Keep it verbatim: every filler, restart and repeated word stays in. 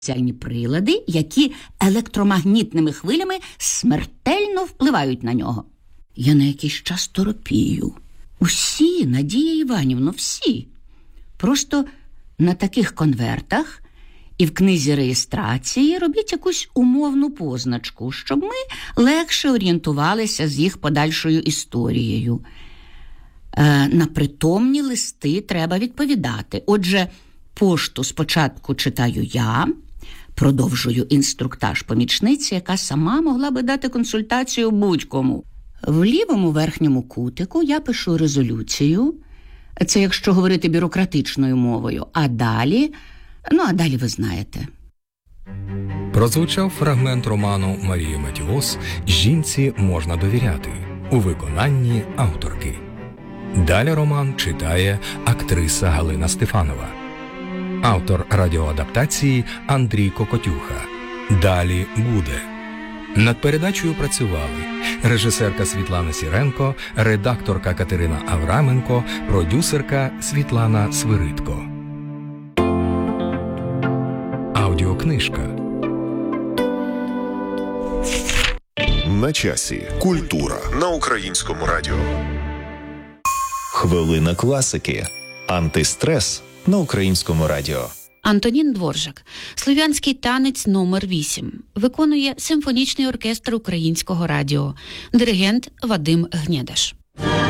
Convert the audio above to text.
спеціальні прилади, які електромагнітними хвилями смертельно впливають на нього. Я на якийсь час торопію. Усі, Надія Іванівно, всі. Просто на таких конвертах і в книзі реєстрації робіть якусь умовну позначку, щоб ми легше орієнтувалися з їх подальшою історією. Е, на притомні листи треба відповідати. Отже, пошту спочатку читаю я, продовжую інструктаж помічниці, яка сама могла би дати консультацію будь-кому. В лівому верхньому кутику я пишу резолюцію, це якщо говорити бюрократичною мовою, а далі, ну а далі ви знаєте. Прозвучав фрагмент роману Марії Матіос «Жінці можна довіряти» у виконанні авторки. Далі роман читає актриса Галина Стефанова. Автор радіоадаптації Андрій Кокотюха. Далі буде. Над передачею працювали режисерка Світлана Сіренко, редакторка Катерина Авраменко, продюсерка Світлана Свиридко. Аудіокнижка. На часі. Культура на Українському радіо. Хвилина класики. Антистрес на Українському радіо. Антонін Дворжак. Слов'янський танець номер вісім. Виконує симфонічний оркестр Українського радіо. Диригент Вадим Гнєдаш.